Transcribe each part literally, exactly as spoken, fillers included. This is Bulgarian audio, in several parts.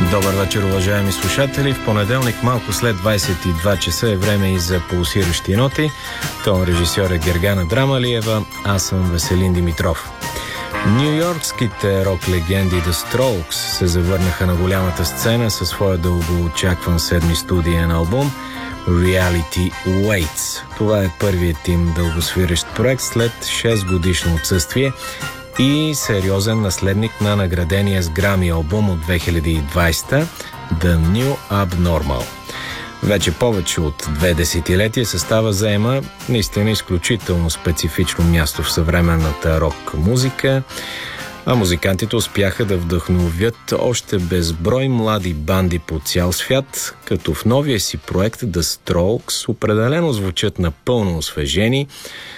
Добър вечер, уважаеми слушатели. В понеделник, малко след двайсет и два часа, е време и за пулсиращи ноти. Тон режисьор е Гергана Драмалиева, аз съм Веселин Димитров. Ню-йоркските рок-легенди The Strokes се завърнаха на голямата сцена със своя дългоочакван седми студиен албум Reality Waits. Това е първият им дългосвирещ проект след шест годишно отсъствие и сериозен наследник на наградения с Грами албум от две хиляди и двайсета The New Abnormal. Вече повече от две десетилетия състава заема наистина изключително специфично място в съвременната рок-музика, а музикантите успяха да вдъхновят още безброй млади банди по цял свят, като в новия си проект The Strokes определено звучат напълно освежени,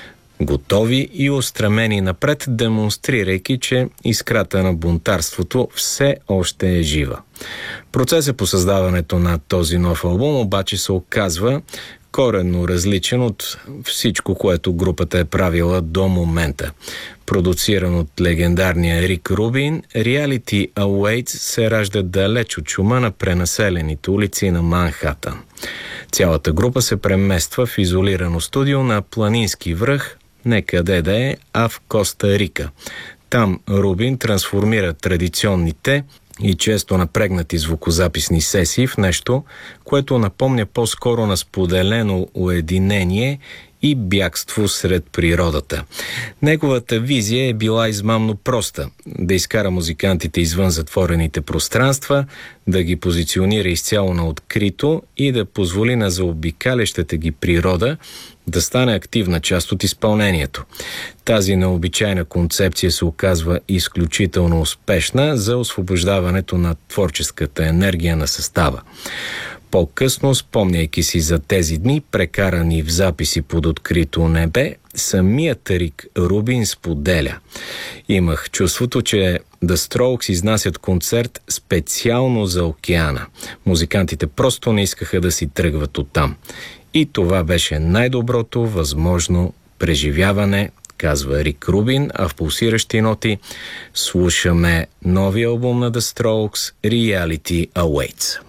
готови и устремени напред, демонстрирайки, че искрата на бунтарството все още е жива. Процесът по създаването на този нов албум обаче се оказва коренно различен от всичко, което групата е правила до момента. Продуциран от легендарния Рик Рубин, Reality Awaits се ражда далеч от шума на пренаселените улици на Манхатън. Цялата група се премества в изолирано студио на планински връх, не къде да е, а в Коста Рика. Там Рубин трансформира традиционните и често напрегнати звукозаписни сесии в нещо, което напомня по-скоро на споделено уединение и бягство сред природата. Неговата визия е била измамно проста – да изкара музикантите извън затворените пространства, да ги позиционира изцяло на открито и да позволи на заобикалящата ги природа да стане активна част от изпълнението. Тази необичайна концепция се оказва изключително успешна за освобождаването на творческата енергия на състава. По-късно, спомняйки си за тези дни, прекарани в записи под открито небе, самият Рик Рубин споделя: имах чувството, че The Strokes изнасят концерт специално за океана. Музикантите просто не искаха да си тръгват оттам. И това беше най-доброто възможно преживяване, казва Рик Рубин, а в пулсиращи ноти слушаме новия албум на The Strokes Reality Awaits.